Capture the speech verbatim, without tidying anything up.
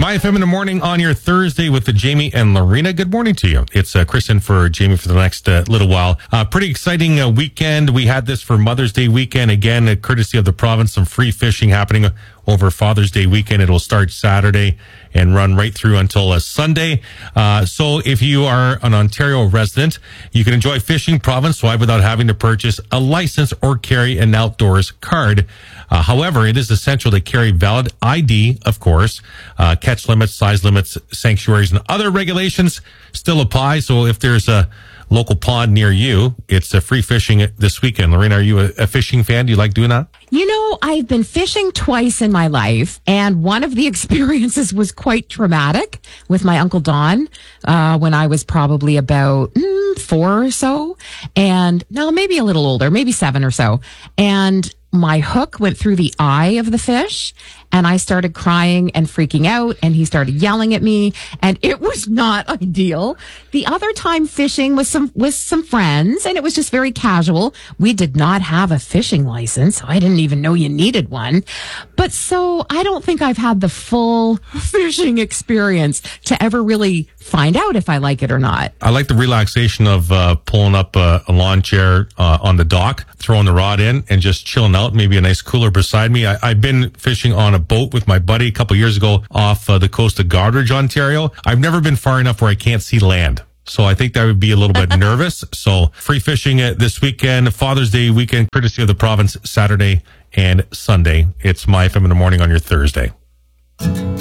My F M in the morning on your Thursday with the Jamie and Lorena. Good morning to you. It's uh, Kristen for Jamie for the next uh, little while. Uh, pretty exciting uh, weekend. We had this for Mother's Day weekend. Again, uh, courtesy of the province, some free fishing happening over Father's Day weekend. It'll start Saturday and run right through until uh, Sunday. Uh, so if you are an Ontario resident, you can enjoy fishing province-wide without having to purchase a license or carry an outdoors card. Uh, however, it is essential to carry valid I D, of course. Uh, catch limits, size limits, sanctuaries, and other regulations still apply. So if there's a local pond near you, it's a free fishing this weekend. Lorena, are you a, a fishing fan? Do you like doing that? You know, I've been fishing twice in my life, and one of the experiences was quite traumatic with my Uncle Don uh, when I was probably about mm, four or so. And no, maybe a little older, maybe seven or so. And my hook went through the eye of the fish, and I started crying and freaking out, and he started yelling at me, and it was not ideal. The other time fishing with some with some friends, and it was just very casual. We did not have a fishing license, so I didn't even know you needed one. But so I don't think I've had the full fishing experience to ever really find out if I like it or not. I like the relaxation of uh, pulling up a, a lawn chair uh, on the dock, throwing the rod in, and just chilling out. Maybe a nice cooler beside me. I, I've been fishing on a boat with my buddy a couple years ago off uh, the coast of Goderich, Ontario. I've never been far enough where I can't see land. So I think that would be a little bit nervous. So free fishing uh, this weekend, Father's Day weekend, courtesy of the province, Saturday and Sunday. It's My F M in the morning on your Thursday.